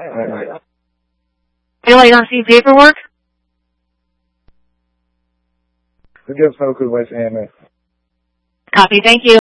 You're waiting on see paperwork? Forgive so good, West Ham. Copy, thank you.